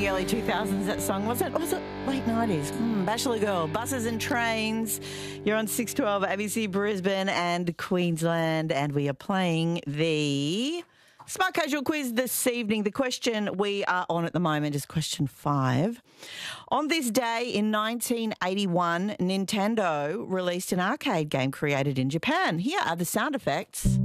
the early 2000s, that song, wasn't it? Or was it late 90s? Bachelor Girl, Buses and Trains. You're on 612 ABC Brisbane and Queensland, and we are playing the Smart Casual Quiz this evening. The question we are on at the moment is question 5. On this day in 1981, Nintendo released an arcade game created in Japan. Here are the sound effects.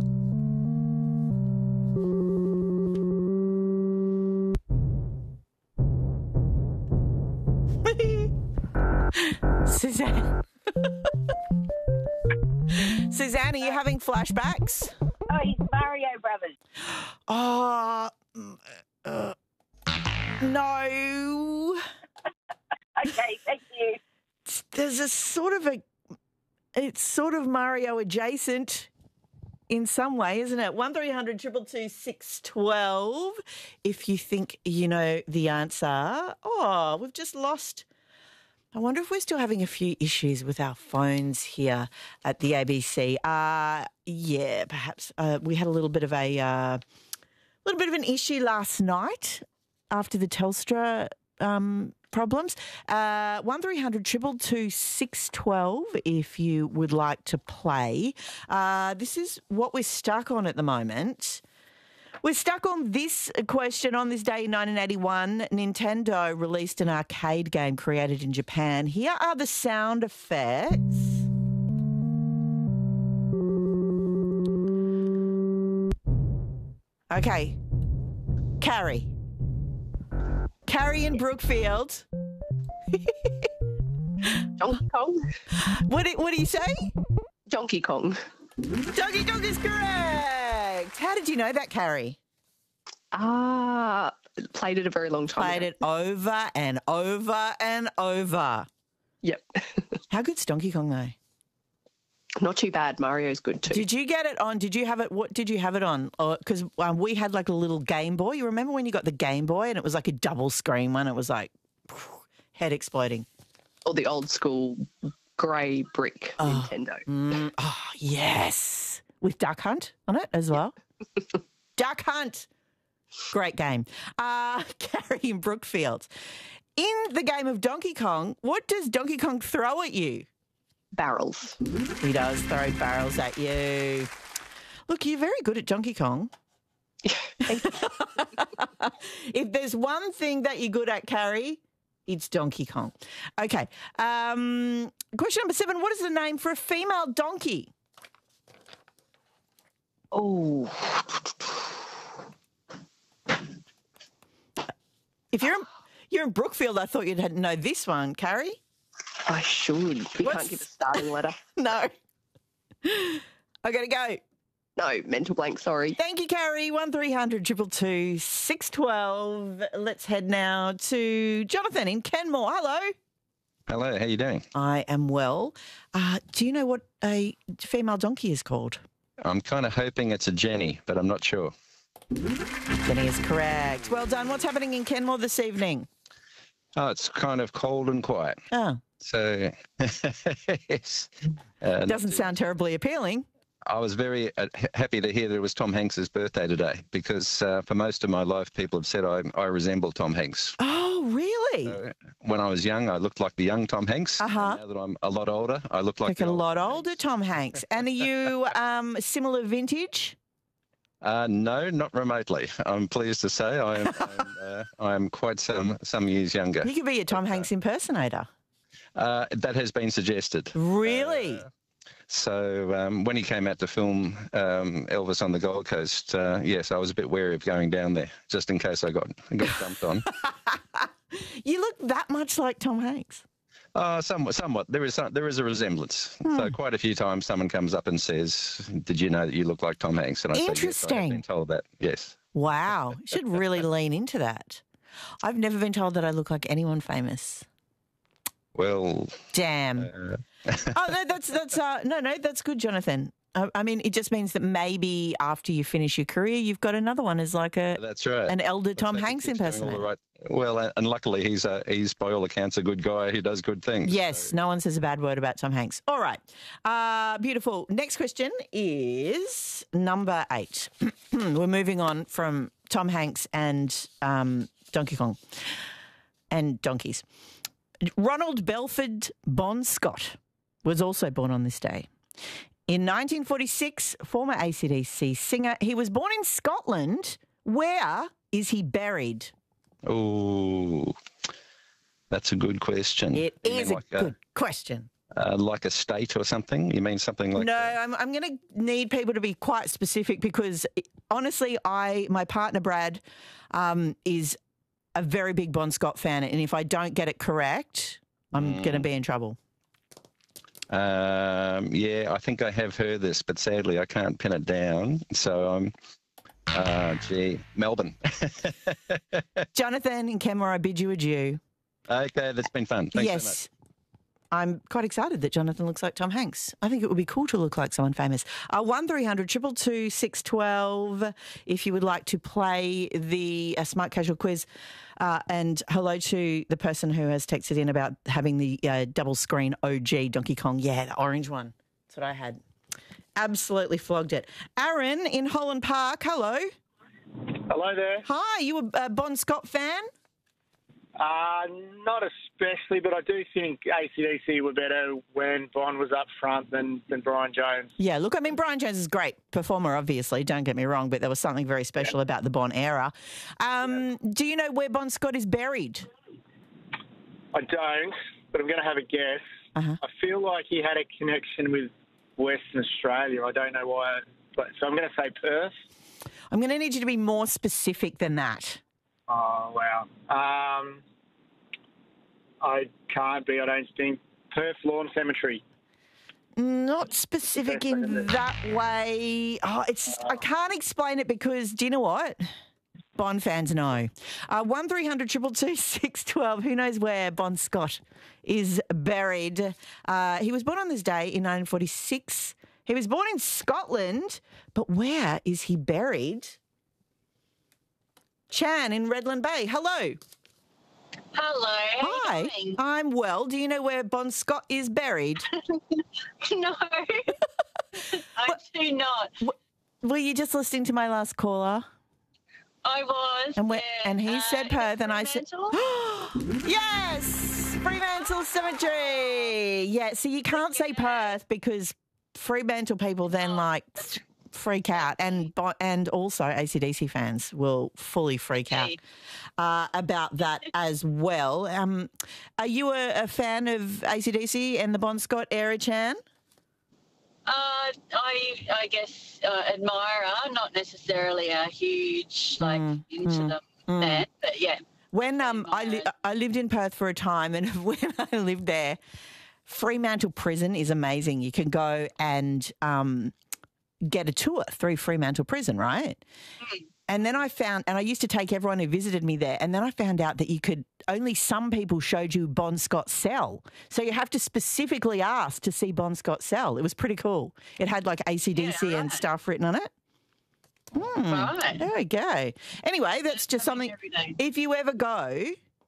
Suzanne. Suzanne, are you having flashbacks? Oh, it's Mario Brothers. Oh, no. Okay, thank you. There's a sort of it's sort of Mario adjacent in some way, isn't it? 1300 222 612 if you think you know the answer. Oh, we've just lost. I wonder if we're still having a few issues with our phones here at the ABC. Yeah, perhaps we had a little bit of an issue last night after the Telstra problems. 1300 222 612 if you would like to play. This is what we're stuck on at the moment. We're stuck on this question. On this day in 1981, Nintendo released an arcade game created in Japan. Here are the sound effects. Okay. Carrie. Carrie in Brookfield. Donkey Kong. What do you say? Donkey Kong. Donkey Kong is correct. How did you know that, Carrie? Played it a very long time Played ago. it over and over and over. Yep. How good's Donkey Kong, though? Not too bad. Mario's good too. Did you get it on? Did you have it? What did you have it on? Because we had like a little Game Boy. You remember when you got the Game Boy and it was like a double screen one? It was like head exploding. Or the old school grey brick Nintendo. Oh, yes. With Duck Hunt on it as well. Duck Hunt. Great game. Carrie in Brookfield. In the game of Donkey Kong, what does Donkey Kong throw at you? Barrels. He does throw barrels at you. Look, you're very good at Donkey Kong. If there's one thing that you're good at, Carrie, it's Donkey Kong. Okay. Question number 7. What is the name for a female donkey? Oh. If you're in Brookfield, I thought you'd know this one, Carrie. I should. You can't give a starting letter. No. I got to go. No, mental blank, sorry. Thank you, Carrie. 1300 222 612. Let's head now to Jonathan in Kenmore. Hello. Hello, how you doing? I am well. Do you know what a female donkey is called? I'm kind of hoping it's a Jenny, but I'm not sure. Jenny is correct. Well done. What's happening in Kenmore this evening? Oh, it's kind of cold and quiet. Oh. So, yes. Doesn't sound terribly appealing. I was very happy to hear that it was Tom Hanks' birthday today because for most of my life, people have said I resemble Tom Hanks. Oh, really? So, when I was young, I looked like the young Tom Hanks. Uh-huh. Now that I'm a lot older, I look like a lot older Tom Hanks. And are you similar vintage? No, not remotely. I'm pleased to say I am quite some years younger. You could be a Tom Hanks impersonator. That has been suggested. Really? So when he came out to film Elvis on the Gold Coast, yes, I was a bit wary of going down there just in case I got dumped on. You look that much like Tom Hanks. Somewhat. There is a resemblance. So quite a few times someone comes up and says, "Did you know that you look like Tom Hanks?" And I say, "Yes, I have been told that." Yes. Wow. You should really lean into that. I've never been told that I look like anyone famous. Well, damn. Oh no, that's good, Jonathan. I mean, it just means that maybe after you finish your career, you've got another one as like that's right, an elder Tom Hanks impersonator. Right. Well, and luckily he's by all accounts a good guy who does good things. Yes, so. No one says a bad word about Tom Hanks. All right, beautiful. Next question is number 8. We're moving on from Tom Hanks and Donkey Kong and donkeys. Ronald Belford Bon Scott was also born on this day. In 1946, former AC/DC singer. He was born in Scotland. Where is he buried? Oh, that's a good question. It is a good question. Like a state or something? You mean something like that? No, I'm going to need people to be quite specific because, honestly, my partner, Brad, is a very big Bon Scott fan, and if I don't get it correct, I'm going to be in trouble. Yeah, I think I have heard this, but sadly I can't pin it down. So Melbourne. Jonathan and Kemmer, I bid you adieu. Okay, that's been fun. Thanks so much. I'm quite excited that Jonathan looks like Tom Hanks. I think it would be cool to look like someone famous. 1300 222 612 if you would like to play the Smart Casual quiz. And hello to the person who has texted in about having the double screen OG Donkey Kong. Yeah, the orange one. That's what I had. Absolutely flogged it. Aaron in Holland Park, hello. Hello there. Hi, you a Bon Scott fan? Not especially, but I do think AC/DC were better when Bon was up front than Brian Jones. Yeah, look, I mean, Brian Jones is a great performer, obviously, don't get me wrong, but there was something very special about the Bon era. Do you know where Bon Scott is buried? I don't, but I'm going to have a guess. I feel like he had a connection with Western Australia. I don't know why, so I'm going to say Perth. I'm going to need you to be more specific than that. Oh, wow. I can't be, I don't think. Perth Lawn Cemetery. Not specific in that way. I can't explain it because, do you know what? Bon fans know. 1300 222 612. Who knows where Bon Scott is buried? He was born on this day in 1946. He was born in Scotland, but where is he buried? Chan in Redland Bay. Hello. Hello. Hi. How are you doing? I'm well. Do you know where Bon Scott is buried? No. I do not. Were you just listening to my last caller? I was. And he said Perth, and I said, Fremantle? yes, Fremantle Cemetery. Yeah, so you can't say Perth because Fremantle people then freak out, and also AC/DC fans will fully freak out about that as well. Are you a fan of AC/DC and the Bon Scott era, Chan? I guess admirer, not necessarily a huge into them fan, but yeah. When I lived in Perth for a time, and when I lived there, Fremantle Prison is amazing. You can go and get a tour through Fremantle Prison, right? And then I used to take everyone who visited me there, and then I found out that only some people showed you Bon Scott's cell. So you have to specifically ask to see Bon Scott's cell. It was pretty cool. It had like AC/DC and stuff written on it. Right. There we go. Anyway, that's just something, if you ever go,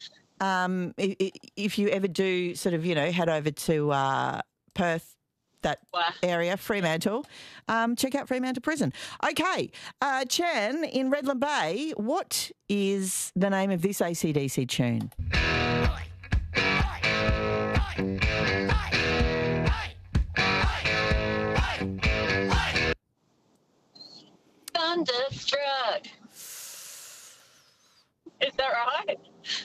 if you ever do sort of, head over to Perth, that area, Fremantle, check out Fremantle Prison. Okay, Chan, in Redland Bay, what is the name of this AC/DC tune? Thunderstruck. Is that right?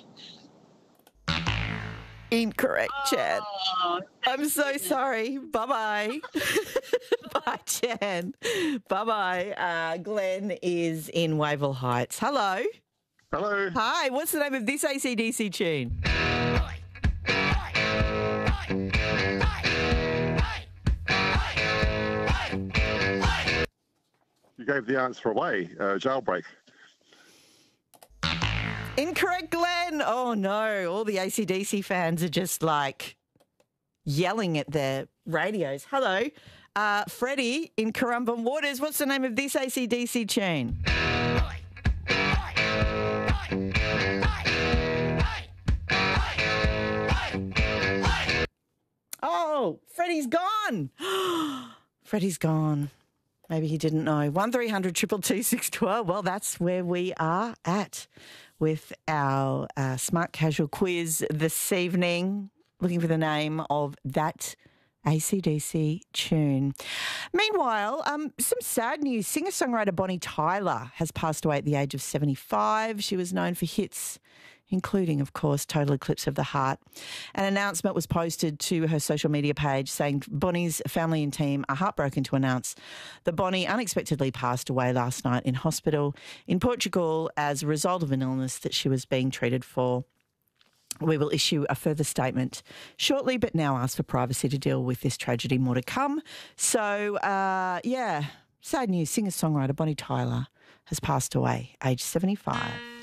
Incorrect, Chan. Oh, I'm so sorry. Bye-bye. Bye, Chan. Bye-bye. Glenn is in Wavell Heights. Hello. Hello. Hi. What's the name of this AC/DC tune? You gave the answer away. Jailbreak. Incorrect, Glenn. Oh, no. All the AC/DC fans are just yelling at their radios. Hello. Freddie in Currumbin Waters. What's the name of this AC/DC tune? Oh, Freddie's gone. Freddie's gone. Maybe he didn't know. 1300 222 612. Well, that's where we are at with our Smart Casual quiz this evening. Looking for the name of that AC/DC tune. Meanwhile, some sad news. Singer-songwriter Bonnie Tyler has passed away at the age of 75. She was known for hits, including, of course, Total Eclipse of the Heart. An announcement was posted to her social media page saying Bonnie's family and team are heartbroken to announce that Bonnie unexpectedly passed away last night in hospital in Portugal as a result of an illness that she was being treated for. We will issue a further statement shortly, but now ask for privacy to deal with this tragedy. More to come. So, sad news. Singer-songwriter Bonnie Tyler has passed away, aged 75.